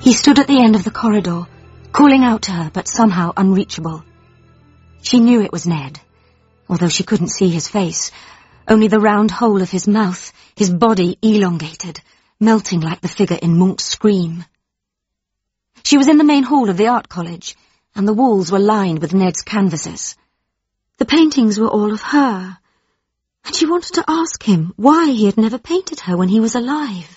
He stood at the end of the corridor, calling out to her, but somehow unreachable. She knew it was Ned, although she couldn't see his face, only the round hole of his mouth, his body elongated, melting like the figure in Munch's Scream. She was in the main hall of the art college, and the walls were lined with Ned's canvases. The paintings were all of her, and she wanted to ask him why he had never painted her when he was alive.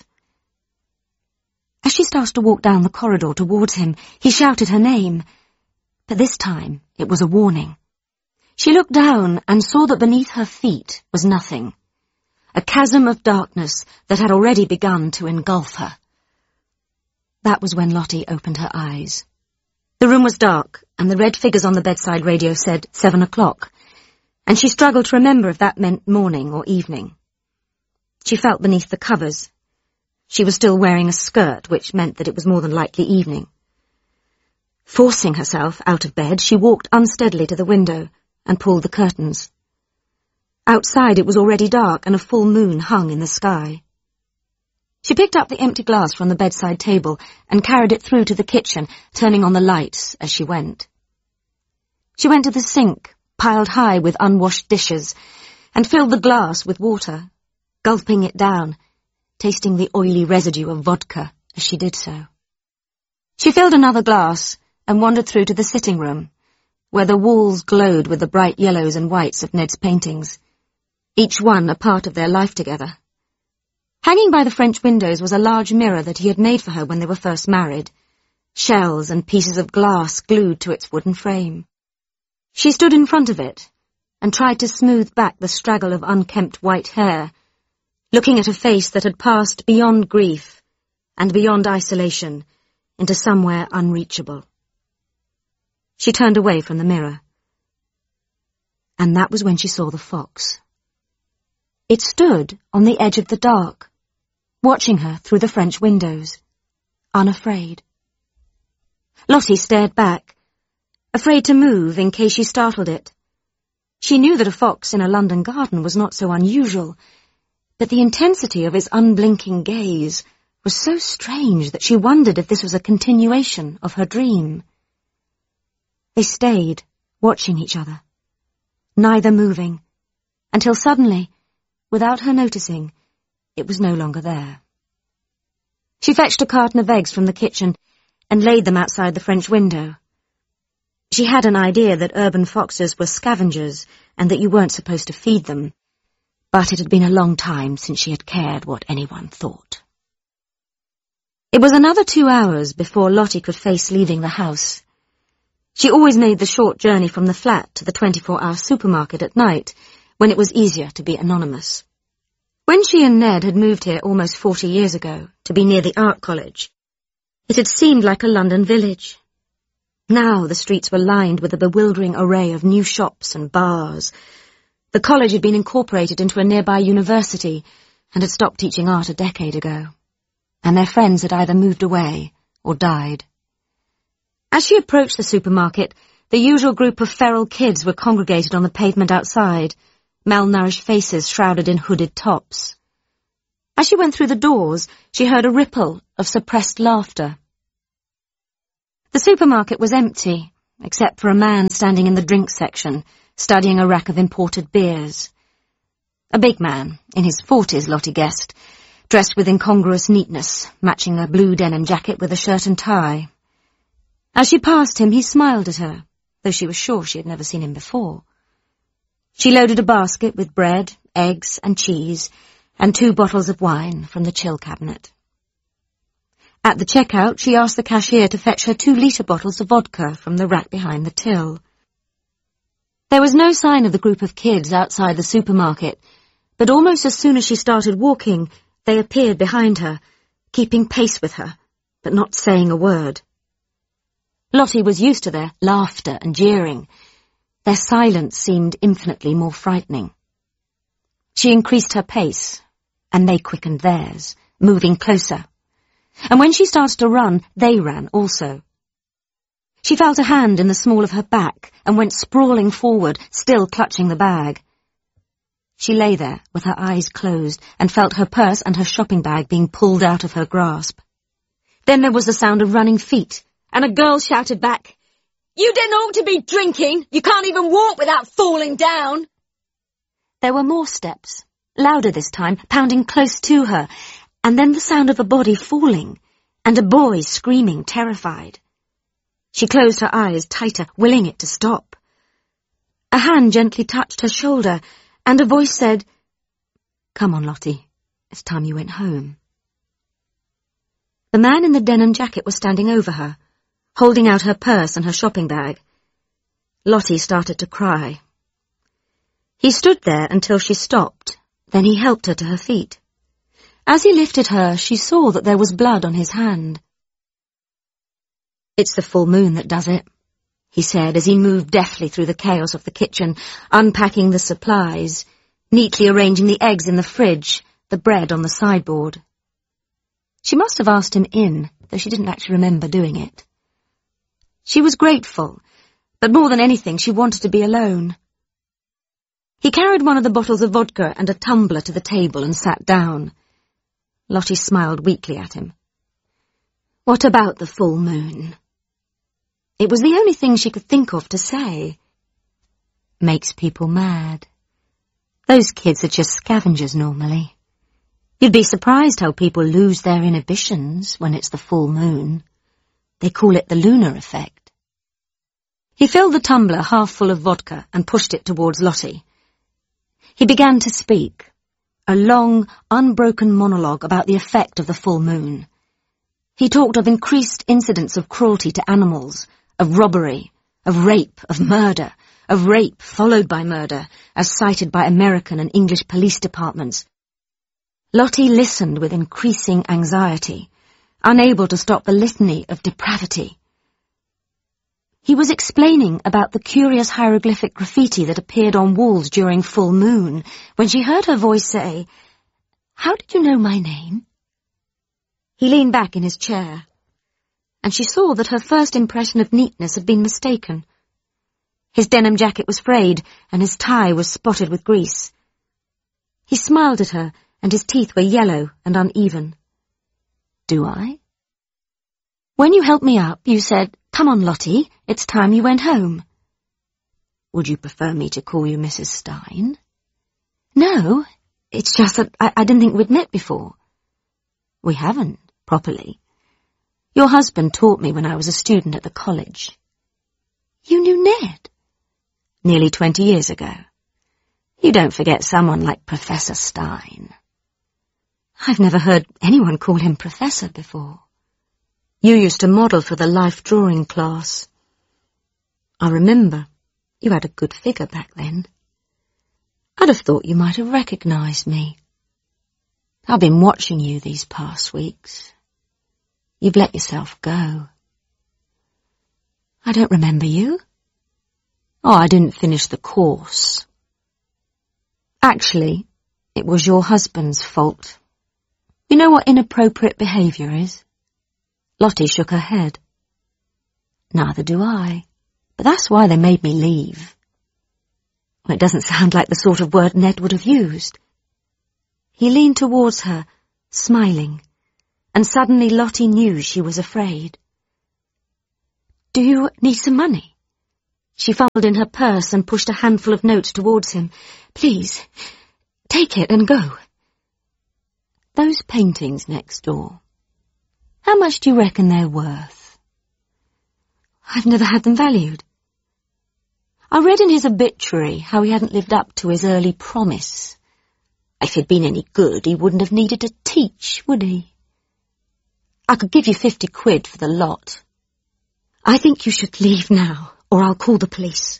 As she started to walk down the corridor towards him, he shouted her name, but this time it was a warning. She looked down and saw that beneath her feet was nothing, a chasm of darkness that had already begun to engulf her. That was when Lottie opened her eyes. The room was dark, and the red figures on the bedside radio said 7 o'clock, and she struggled to remember if that meant morning or evening. She felt beneath the covers. She was still wearing a skirt, which meant that it was more than likely evening. Forcing herself out of bed, she walked unsteadily to the window and pulled the curtains. Outside it was already dark, and a full moon hung in the sky. She picked up the empty glass from the bedside table and carried it through to the kitchen, turning on the lights as she went. She went to the sink, piled high with unwashed dishes, and filled the glass with water, gulping it down, tasting the oily residue of vodka as she did so. She filled another glass and wandered through to the sitting room, where the walls glowed with the bright yellows and whites of Ned's paintings, each one a part of their life together. Hanging by the French windows was a large mirror that he had made for her when they were first married, shells and pieces of glass glued to its wooden frame. She stood in front of it and tried to smooth back the straggle of unkempt white hair, looking at a face that had passed beyond grief and beyond isolation into somewhere unreachable. She turned away from the mirror. And that was when she saw the fox. It stood on the edge of the dark, watching her through the French windows, unafraid. Lottie stared back, afraid to move in case she startled it. She knew that a fox in a London garden was not so unusual, but the intensity of his unblinking gaze was so strange that she wondered if this was a continuation of her dream. They stayed, watching each other, neither moving, until suddenly, without her noticing, it was no longer there. She fetched a carton of eggs from the kitchen and laid them outside the French window. She had an idea that urban foxes were scavengers and that you weren't supposed to feed them, but it had been a long time since she had cared what anyone thought. It was another 2 hours before Lottie could face leaving the house. She always made the short journey from the flat to the 24-hour supermarket at night, when it was easier to be anonymous. When she and Ned had moved here almost 40 years ago, to be near the art college, it had seemed like a London village. Now the streets were lined with a bewildering array of new shops and bars. The college had been incorporated into a nearby university and had stopped teaching art a decade ago, and their friends had either moved away or died. As she approached the supermarket, the usual group of feral kids were congregated on the pavement outside, malnourished faces shrouded in hooded tops. As she went through the doors, she heard a ripple of suppressed laughter. The supermarket was empty, except for a man standing in the drink section, studying a rack of imported beers. A big man, in his 40s, Lottie guessed, dressed with incongruous neatness, matching a blue denim jacket with a shirt and tie. As she passed him, he smiled at her, though she was sure she had never seen him before. She loaded a basket with bread, eggs and cheese, and 2 bottles of wine from the chill cabinet. At the checkout, she asked the cashier to fetch her 2-litre bottles of vodka from the rack behind the till. There was no sign of the group of kids outside the supermarket, but almost as soon as she started walking, they appeared behind her, keeping pace with her, but not saying a word. Lottie was used to their laughter and jeering. Their silence seemed infinitely more frightening. She increased her pace, and they quickened theirs, moving closer. And when she started to run, they ran also. She felt a hand in the small of her back and went sprawling forward, still clutching the bag. She lay there with her eyes closed and felt her purse and her shopping bag being pulled out of her grasp. Then there was the sound of running feet, and a girl shouted back, "You didn't ought to be drinking! You can't even walk without falling down!" There were more steps, louder this time, pounding close to her, and then the sound of a body falling, and a boy screaming, terrified. She closed her eyes tighter, willing it to stop. A hand gently touched her shoulder, and a voice said, "Come on, Lottie, it's time you went home." The man in the denim jacket was standing over her, holding out her purse and her shopping bag. Lottie started to cry. He stood there until she stopped, then he helped her to her feet. As he lifted her, she saw that there was blood on his hand. "It's the full moon that does it," he said as he moved deftly through the chaos of the kitchen, unpacking the supplies, neatly arranging the eggs in the fridge, the bread on the sideboard. She must have asked him in, though she didn't actually remember doing it. She was grateful, but more than anything she wanted to be alone. He carried one of the bottles of vodka and a tumbler to the table and sat down. Lottie smiled weakly at him. What about the full moon? It was the only thing she could think of to say. Makes people mad. Those kids are just scavengers normally. You'd be surprised how people lose their inhibitions when it's the full moon. They call it the lunar effect. He filled the tumbler half full of vodka and pushed it towards Lottie. He began to speak, a long, unbroken monologue about the effect of the full moon. He talked of increased incidents of cruelty to animals, of robbery, of rape, of murder, of rape followed by murder, as cited by American and English police departments. Lottie listened with increasing anxiety, unable to stop the litany of depravity. He was explaining about the curious hieroglyphic graffiti that appeared on walls during full moon, when she heard her voice say, "How did you know my name?" He leaned back in his chair, and she saw that her first impression of neatness had been mistaken. His denim jacket was frayed, and his tie was spotted with grease. He smiled at her, and his teeth were yellow and uneven. "Do I?" "When you helped me up, you said, 'Come on, Lottie, it's time you went home.'" "Would you prefer me to call you Mrs. Stein?" "No, it's just that I didn't think we'd met before." "We haven't, properly. Your husband taught me when I was a student at the college." "You knew Ned?" "Nearly 20 years ago. You don't forget someone like Professor Stein." "I've never heard anyone call him Professor before." "You used to model for the life drawing class. I remember. You had a good figure back then. I'd have thought you might have recognized me. I've been watching you these past weeks. You've let yourself go." "I don't remember you." "Oh, I didn't finish the course." "Actually, it was your husband's fault. You know what inappropriate behaviour is?" Lottie shook her head. "Neither do I, but that's why they made me leave." Well, it doesn't sound like the sort of word Ned would have used. He leaned towards her, smiling, and suddenly Lottie knew she was afraid. "Do you need some money?" She fumbled in her purse and pushed a handful of notes towards him. "Please, take it and go." "Those paintings next door, how much do you reckon they're worth?" "I've never had them valued." "I read in his obituary how he hadn't lived up to his early promise. If he'd been any good, he wouldn't have needed to teach, would he? I could give you 50 quid for the lot." "I think you should leave now, or I'll call the police."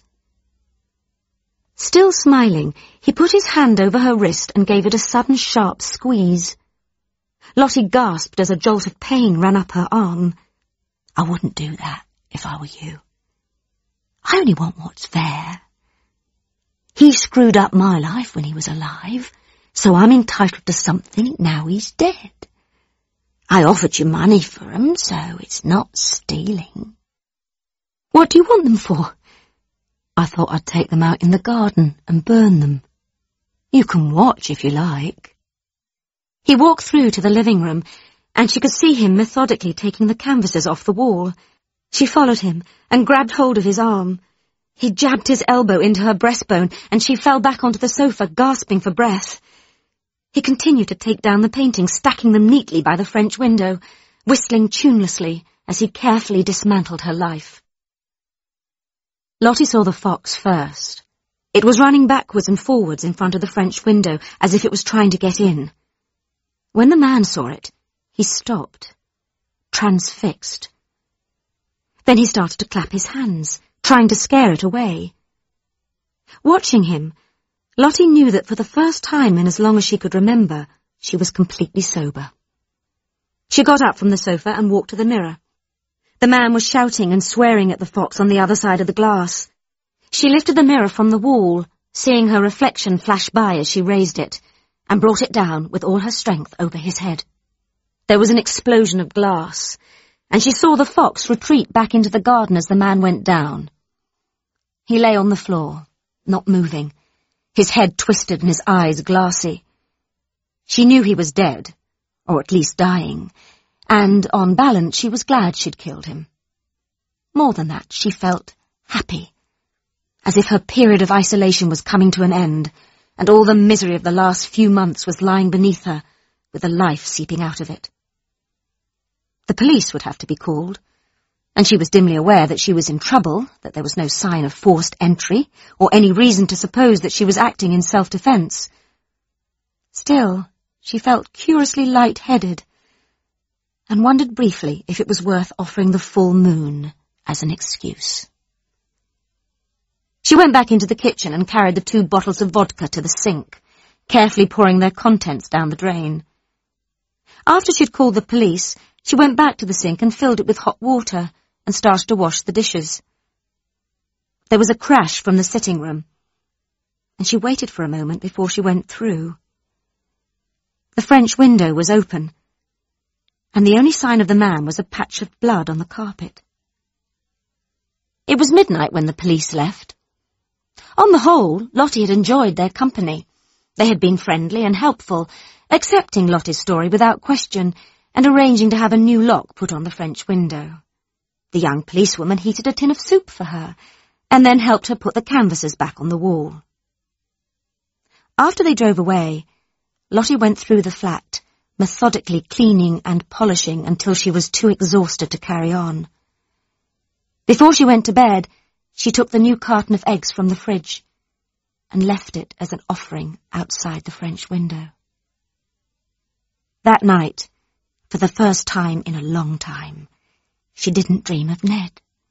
Still smiling, he put his hand over her wrist and gave it a sudden sharp squeeze. Lottie gasped as a jolt of pain ran up her arm. "I wouldn't do that if I were you. I only want what's fair. He screwed up my life when he was alive, so I'm entitled to something now he's dead. I offered you money for 'em, so it's not stealing." "What do you want them for?" "I thought I'd take them out in the garden and burn them. You can watch if you like." He walked through to the living room, and she could see him methodically taking the canvases off the wall. She followed him and grabbed hold of his arm. He jabbed his elbow into her breastbone, and she fell back onto the sofa, gasping for breath. He continued to take down the paintings, stacking them neatly by the French window, whistling tunelessly as he carefully dismantled her life. Lottie saw the fox first. It was running backwards and forwards in front of the French window, as if it was trying to get in. When the man saw it, he stopped, transfixed. Then he started to clap his hands, trying to scare it away. Watching him, Lottie knew that for the first time in as long as she could remember, she was completely sober. She got up from the sofa and walked to the mirror. The man was shouting and swearing at the fox on the other side of the glass. She lifted the mirror from the wall, seeing her reflection flash by as she raised it, and brought it down with all her strength over his head. There was an explosion of glass, and she saw the fox retreat back into the garden as the man went down. He lay on the floor, not moving, his head twisted and his eyes glassy. She knew he was dead, or at least dying, and, on balance, she was glad she'd killed him. More than that, she felt happy, as if her period of isolation was coming to an end, and all the misery of the last few months was lying beneath her, with the life seeping out of it. The police would have to be called, and she was dimly aware that she was in trouble, that there was no sign of forced entry, or any reason to suppose that she was acting in self-defence. Still, she felt curiously light-headed, and wondered briefly if it was worth offering the full moon as an excuse. She went back into the kitchen and carried the 2 bottles of vodka to the sink, carefully pouring their contents down the drain. After she'd called the police, she went back to the sink and filled it with hot water and started to wash the dishes. There was a crash from the sitting room, and she waited for a moment before she went through. The French window was open, and the only sign of the man was a patch of blood on the carpet. It was midnight when the police left. On the whole, Lottie had enjoyed their company. They had been friendly and helpful, accepting Lottie's story without question and arranging to have a new lock put on the French window. The young policewoman heated a tin of soup for her and then helped her put the canvases back on the wall. After they drove away, Lottie went through the flat, methodically cleaning and polishing until she was too exhausted to carry on. Before she went to bed, she took the new carton of eggs from the fridge and left it as an offering outside the French window. That night, for the first time in a long time, she didn't dream of Ned.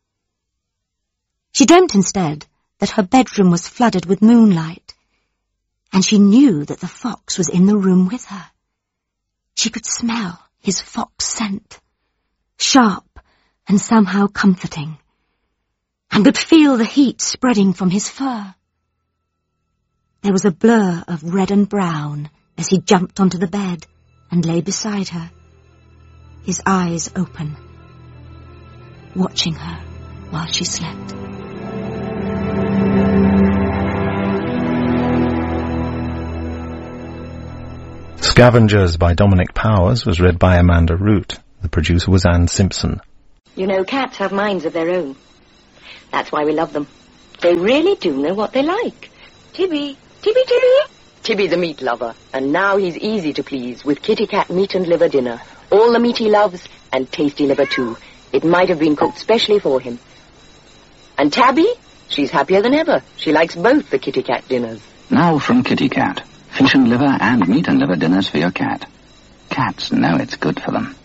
She dreamt instead that her bedroom was flooded with moonlight, and she knew that the fox was in the room with her. She could smell his fox scent, sharp and somehow comforting, and could feel the heat spreading from his fur. There was a blur of red and brown as he jumped onto the bed and lay beside her, his eyes open, watching her while she slept. Scavengers by Dominic Powers was read by Amanda Root. The producer was Anne Simpson. You know, cats have minds of their own. That's why we love them. They really do know what they like. Tibby, Tibby, Tibby. Tibby the meat lover, and now he's easy to please with Kitty Cat meat and liver dinner. All the meat he loves, and tasty liver too. It might have been cooked specially for him. And Tabby? She's happier than ever. She likes both the Kitty Cat dinners. Now from Kitty Cat. Fish and liver and meat and liver dinners for your cat. Cats know it's good for them.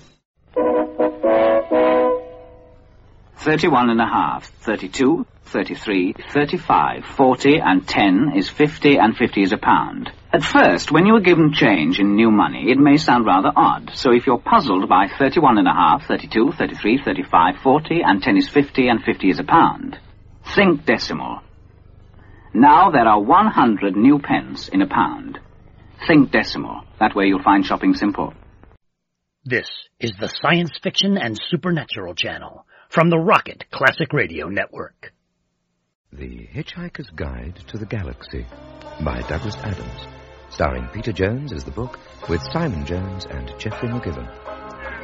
31.5, 32, 33, 35, 40 and 10 is 50 and 50 is a pound. At first, when you are given change in new money, it may sound rather odd. So if you're puzzled by 31.5, 32, 33, 35, 40 and 10 is 50 and 50 is a pound, think decimal. Now there are 100 new pence in a pound. Think decimal. That way you'll find shopping simple. This is the Science Fiction and Supernatural Channel from the Rocket Classic Radio Network. The Hitchhiker's Guide to the Galaxy by Douglas Adams, starring Peter Jones as the book with Simon Jones and Geoffrey McGibbon.